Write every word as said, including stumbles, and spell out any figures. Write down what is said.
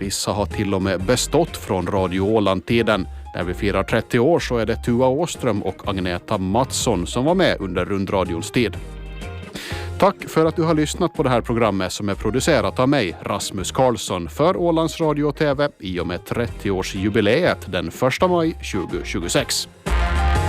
Vissa har till och med bestått från Radio Åland-tiden. När vi firar trettio år så är det Tua Åström och Agneta Mattsson som var med under rundradions tid. Tack för att du har lyssnat på det här programmet som är producerat av mig, Rasmus Karlsson, för Ålands Radio och T V i och med trettio-årsjubileet den första maj tjugohundratjugosex.